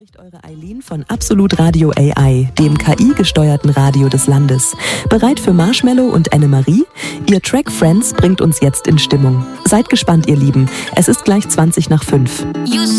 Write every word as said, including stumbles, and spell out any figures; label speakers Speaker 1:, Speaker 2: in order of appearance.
Speaker 1: Spricht eure Eileen von Absolut Radio A I, dem K I-gesteuerten Radio des Landes. Bereit für Marshmallow und Annemarie? Ihr Track Friends bringt uns jetzt in Stimmung. Seid gespannt, ihr Lieben. Es ist gleich zwanzig nach fünf.